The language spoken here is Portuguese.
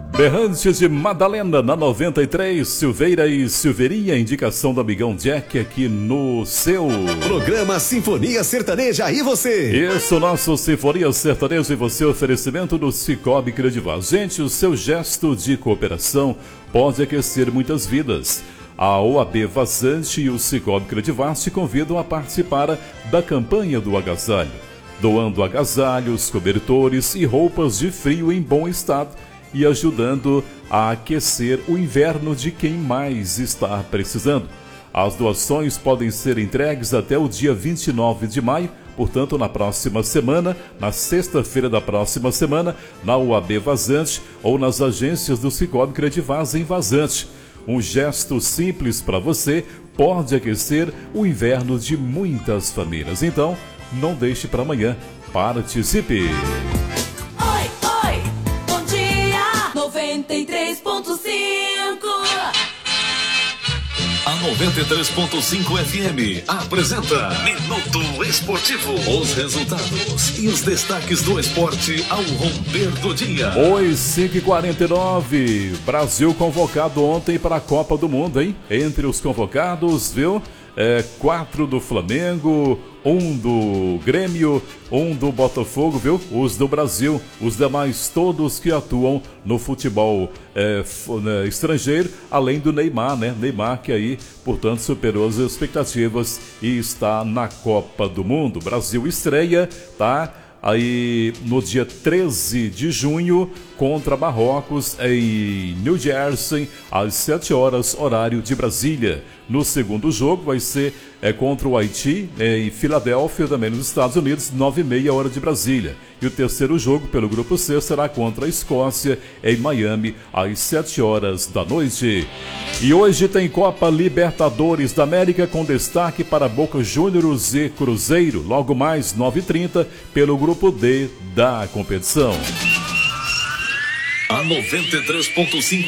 Berrantes de Madalena, na 93, Silveira e Silveirinha, indicação do amigão Jack aqui no seu programa Sinfonia Sertaneja e você. Isso, nosso Sinfonia Sertaneja e você, oferecimento do Cicobi Credivar. Gente, o seu gesto de cooperação pode aquecer muitas vidas. A OAB Vazante e o Cicobi Credivar te convidam a participar da campanha do agasalho, doando agasalhos, cobertores e roupas de frio em bom estado e ajudando a aquecer o inverno de quem mais está precisando. As doações podem ser entregues até o dia 29 de maio, portanto na próxima semana, na sexta-feira da próxima semana, na OAB Vazante ou nas agências do Cicobi Credivar em Vazante. Um gesto simples para você pode aquecer o inverno de muitas famílias. Então, não deixe para amanhã. Participe! 93.5. A 93.5 FM apresenta Minuto Esportivo. Os resultados e os destaques do esporte ao romper do dia. Hoje, 5h49. Brasil convocado ontem para a Copa do Mundo, hein? Entre os convocados, viu? 4 do Flamengo, 1 do Grêmio, 1 do Botafogo, viu? Os do Brasil, os demais todos que atuam no futebol estrangeiro, além do Neymar, né? Neymar que aí, portanto, superou as expectativas e está na Copa do Mundo. Brasil estreia, tá? Aí no dia 13 de junho contra Marrocos em New Jersey às 7 horas horário de Brasília. No segundo jogo vai ser contra o Haiti em Filadélfia, também nos Estados Unidos, 9h30 hora de Brasília. E o terceiro jogo pelo grupo C será contra a Escócia em Miami às 7 horas da noite. E hoje tem Copa Libertadores da América com destaque para Boca Juniors e Cruzeiro, logo mais 9h30 pelo grupo D da competição. A 93.5